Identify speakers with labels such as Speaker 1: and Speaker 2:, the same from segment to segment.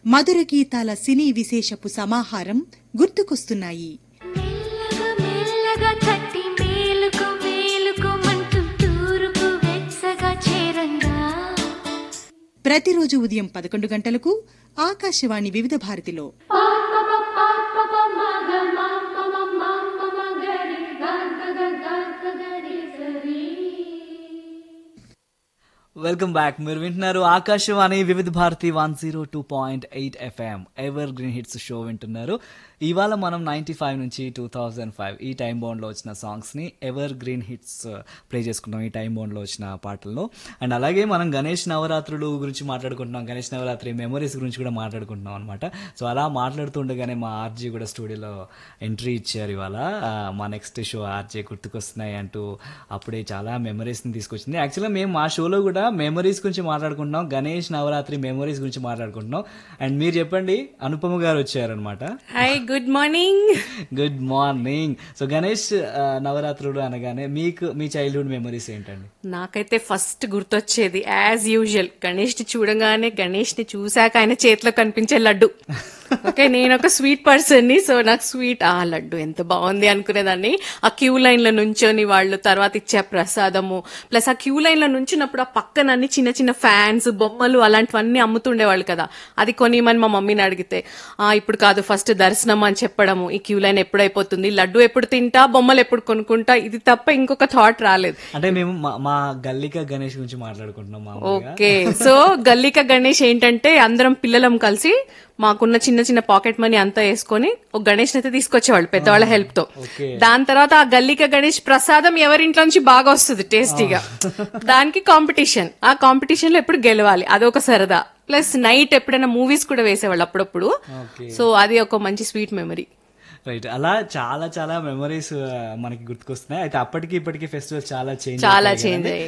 Speaker 1: మధుర గీతాల సినీ విశేషపు సమాహారం గుర్తుకొస్తున్నాయి.
Speaker 2: మెల్లగా మెల్లగా తట్టి మేలుకు మేలుకోమంటూ తూరుకు వెచ్చగా చేరంగా.
Speaker 1: ప్రతిరోజు ఉదయం 11 గంటలకు ఆకాశవాణి వివిధ భారతిలో.
Speaker 3: Welcome back. మీరు వింటున్నారు ఆకాశవాణి వివిధ Bharati 102.8 FM ever green hits show వింటున్నారు. ఇవాళ మనం 95 నుంచి 2005 ఈ టైం బౌండ్లో వచ్చిన సాంగ్స్ని ఎవర్ గ్రీన్ హిట్స్ ప్లే చేసుకుంటాం, ఈ టైం బౌండ్లో వచ్చిన పాటల్లో. అండ్ అలాగే మనం గణేష్ నవరాత్రులు గురించి మాట్లాడుకుంటున్నాం, గణేష్ నవరాత్రి మెమరీస్ గురించి కూడా మాట్లాడుకుంటున్నాం అనమాట. సో అలా మాట్లాడుతుండగానే మా ఆర్జీ కూడా స్టూడియోలో ఎంట్రీ ఇచ్చారు. ఇవాళ మా నెక్స్ట్ షో ఆర్జే గుర్తుకొస్తున్నాయి అంటూ అప్పుడే చాలా మెమరీస్ని తీసుకొచ్చింది. యాక్చువల్గా మేము మా షోలో కూడా మెమరీస్ గురించి మాట్లాడుకుంటున్నాం, గణేష్ నవరాత్రి మెమరీస్ గురించి మాట్లాడుకుంటున్నాం. అండ్ మీరు చెప్పండి, అనుపమ గారు వచ్చారనమాట.
Speaker 4: Hi, good morning.
Speaker 3: Good morning. So Ganesh నవరాత్రులు అనగానే మీకు మీ చైల్డ్హుడ్ మెమరీస్ ఏంటండి?
Speaker 4: నాకైతే ఫస్ట్ గుర్తొచ్చేది యాజ్ యూజువల్ గణేష్ ని చూడగానే, గణేష్ ని చూసాక ఆయన చేతిలో కనిపించే లడ్డు. ఓకే, నేను ఒక స్వీట్ పర్సన్ ని, సో నాకు స్వీట్ లడ్డు ఎంత బాగుంది అనుకునేదాన్ని. ఆ క్యూ లైన్ లో నుంచొని వాళ్ళు తర్వాత ఇచ్చే ప్రసాదము, ప్లస్ ఆ క్యూ లైన్ లో నుంచినప్పుడు ఆ పక్కన అన్ని చిన్న చిన్న ఫ్యాన్స్, బొమ్మలు అలాంటివన్నీ అమ్ముతుండేవాళ్ళు కదా. అది కొనిమని మా మమ్మీని అడిగితే ఇప్పుడు కాదు ఫస్ట్ దర్శనం అని చెప్పడము, ఈ క్యూ లైన్ ఎప్పుడు అయిపోతుంది, లడ్డు ఎప్పుడు తింటా, బొమ్మలు ఎప్పుడు కొనుక్కుంటా, ఇది తప్ప ఇంకొక థాట్ రాలేదు.
Speaker 3: అంటే మేము మా గల్లిక గణేష్ గురించి మాట్లాడుకుంటున్నాం.
Speaker 4: ఓకే, సో గల్లిక గణేష్ ఏంటంటే అందరం పిల్లలం కలిసి మాకున్న చిన్న చిన్న పాకెట్ మనీ అంతా వేసుకొని ఒక గణేష్ అయితే తీసుకొచ్చేవాళ్ళు పెద్దవాళ్ళ హెల్ప్ తో. దాని తర్వాత ఆ గల్లిక గణేష్ ప్రసాదం ఎవరింట్లో నుంచి బాగా వస్తుంది టేస్టీగా, దానికి కాంపిటీషన్. ఆ కాంపిటీషన్ లో ఎప్పుడు గెలవాలి, అదొక సరదా. ప్లస్ నైట్ ఎప్పుడైనా మూవీస్ కూడా వేసేవాళ్ళు అప్పుడప్పుడు. సో అది ఒక మంచి స్వీట్ మెమరీ.
Speaker 3: రైట్, అలా చాలా చాలా మెమరీస్ మనకి గుర్తుకొస్తున్నాయి. అయితే అప్పటికి ఇప్పటికి ఫెస్టివల్స్ చాలా చేంజ్
Speaker 4: అయ్యాయి.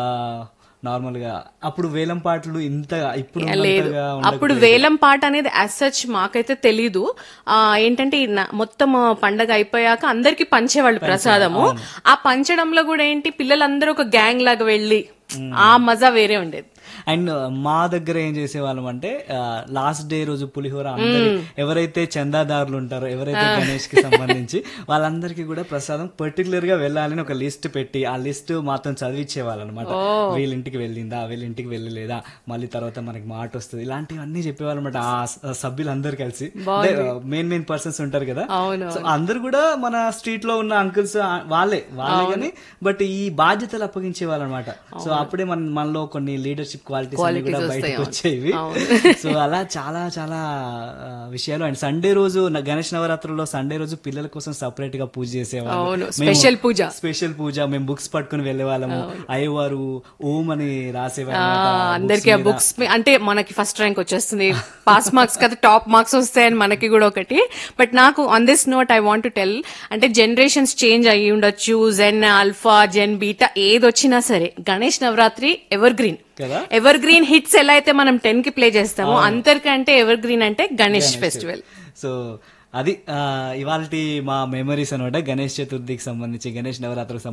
Speaker 3: నార్మల్ గా అప్పుడు వేలం పాటలు ఇంత ఇప్పుడు
Speaker 4: లేదు, అప్పుడు వేలం పాట అనేది యాజ్ సచ్ మాకైతే తెలీదు. ఏంటంటే మొత్తం పండగ అయిపోయాక అందరికి పంచేవాళ్ళు ప్రసాదము. ఆ పంచడంలో కూడా ఏంటి పిల్లలందరూ ఒక గ్యాంగ్ లాగా వెళ్ళి ఆ మజా వేరే ఉండేది.
Speaker 3: అండ్ మా దగ్గర ఏం చేసేవాళ్ళం అంటే లాస్ట్ డే రోజు పులిహోర ఎవరైతే చందాదారులు ఉంటారో, ఎవరైతే గణేష్ కి సంబంధించి వాళ్ళందరికీ కూడా ప్రసాదం పర్టికులర్ గా వెళ్ళాలని ఒక లిస్ట్ పెట్టి ఆ లిస్ట్ మాత్రం చదివించేవాళ్ళు అనమాట. వీళ్ళింటికి వెళ్ళిందా, వీళ్ళింటికి వెళ్ళలేదా, మళ్ళీ తర్వాత మనకి మాట వస్తుంది, ఇలాంటివన్నీ చెప్పేవాళ్ళు అనమాట. ఆ సభ్యులందరూ కలిసి మెయిన్ పర్సన్స్ ఉంటారు కదా, సో అందరు కూడా మన స్ట్రీట్ లో ఉన్న అంకుల్స్ వాళ్ళే కానీ బట్ ఈ బాధ్యతలు అప్పగించే వాళ్ళు అనమాట. సో అప్పుడే మనలో కొన్ని లీడర్షిప్ క్వాలిటీస్ అన్ని కూడా బయటకు వచ్చేవి. సో అలా చాలా చాలా విషయాలు. అండ్ సండే రోజు గణేష్ నవరాత్రుల్లో సండే రోజు పిల్లల కోసం సపరేట్ గా పూజ చేసేవాళ్ళు, స్పెషల్ పూజ. మేము బుక్స్ పట్టుకుని వెళ్లే వాళ్ళము, అయ్యవారు ఓం అని రాసేవారు
Speaker 4: అందరికి. ఆ బుక్స్ అంటే మనకి ఫస్ట్ ర్యాంక్ వచ్చేస్తుంది, పాస్ మార్క్స్ కదా, టాప్ మార్క్స్ వస్తాయని మనకి కూడా ఒకటి. బట్ నాకు on this note I want to tell, అంటే జనరేషన్స్ చేంజ్ అయ్యి ఉండొచ్చు, జెన్ ఆల్ఫా జెన్ బీటా ఏది వచ్చినా సరే Ganesh Navratri ever green. Ever green hits ఎలా అయితే మనం 10 కి ప్లే చేస్తామో అందరికంటే ఎవర్ గ్రీన్ అంటే గణేష్ ఫెస్టివల్.
Speaker 3: సో అది ఇవాల్టి మా మెమరీస్ అనమాట, గణేష్ చతుర్థికి సంబంధించి, గణేష్ నవరాత్రికి